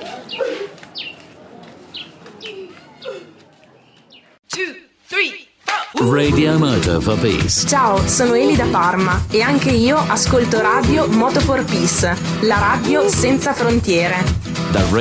Radio Moto for Peace. Ciao, sono Eli da Parma e anche io ascolto Radio Moto for Peace, la radio senza frontiere. Da